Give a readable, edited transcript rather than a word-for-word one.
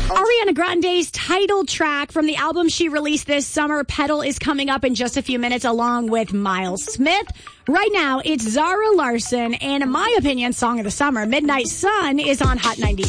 Ariana Grande's title track from the album she released this summer, Petal, is coming up in just a few minutes along with Miles Smith. Right now, it's Zara Larsson and, in my opinion, Song of the Summer. Midnight Sun is on Hot 90.